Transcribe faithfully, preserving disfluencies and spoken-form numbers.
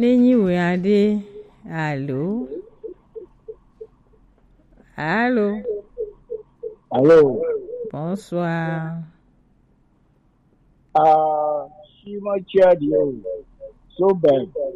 Nini allô? Allô? Allô? Bonsoir. Ah, she might chat you. So bad.